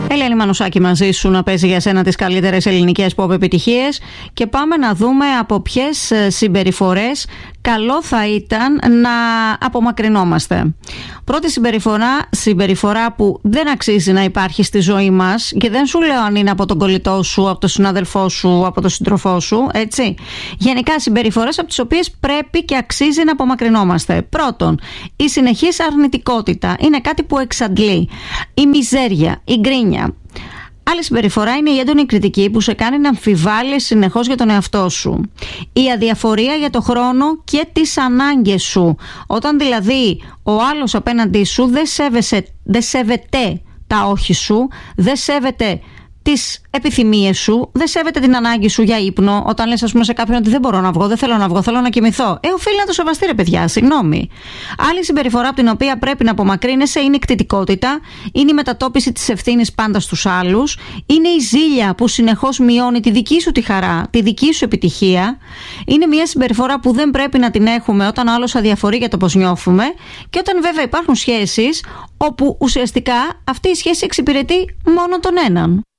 Ελένη Μανουσάκη μαζί σου να παίζει για σένα τις καλύτερες ελληνικές pop επιτυχίες και πάμε να δούμε από ποιες συμπεριφορές καλό θα ήταν να απομακρυνόμαστε. Πρώτη συμπεριφορά που δεν αξίζει να υπάρχει στη ζωή μας, και δεν σου λέω αν είναι από τον κολλητό σου, από τον συνάδελφό σου, από τον σύντροφό σου, έτσι. Γενικά συμπεριφορές από τις οποίες πρέπει και αξίζει να απομακρυνόμαστε. Πρώτον, η συνεχής αρνητικότητα είναι κάτι που εξαντλεί. Η μιζέρια, η γκρίνια. Άλλη συμπεριφορά είναι η έντονη κριτική που σε κάνει να αμφιβάλλεις συνεχώς για τον εαυτό σου. Η αδιαφορία για το χρόνο και τις ανάγκες σου. Όταν δηλαδή ο άλλος απέναντί σου δεν σέβεται τα όχι σου, δεν σέβεται τις επιθυμίες σου, δεν σέβεται την ανάγκη σου για ύπνο. Όταν λες, ας πούμε, σε κάποιον ότι δεν μπορώ να βγω, δεν θέλω να βγω, θέλω να κοιμηθώ. Οφείλει να το σεβαστεί, ρε παιδιά, συγγνώμη. Άλλη συμπεριφορά από την οποία πρέπει να απομακρύνεσαι είναι η κτητικότητα, είναι η μετατόπιση της ευθύνης πάντα στους άλλους, είναι η ζήλια που συνεχώς μειώνει τη δική σου τη χαρά, τη δική σου επιτυχία. Είναι μια συμπεριφορά που δεν πρέπει να την έχουμε όταν ο άλλος αδιαφορεί για το πώς νιώθουμε και όταν βέβαια υπάρχουν σχέσεις όπου ουσιαστικά αυτή η σχέση εξυπηρετεί μόνο τον έναν.